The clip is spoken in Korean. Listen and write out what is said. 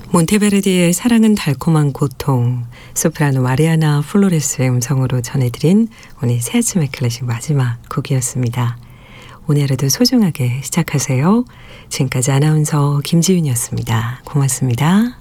몬테베르디의 사랑은 달콤한 고통, 소프라노 마리아나 플로레스의 음성으로 전해드린 오늘 새 아침의 클래식 마지막 곡이었습니다. 오늘 하루도 소중하게 시작하세요. 지금까지 아나운서 김지윤이었습니다. 고맙습니다.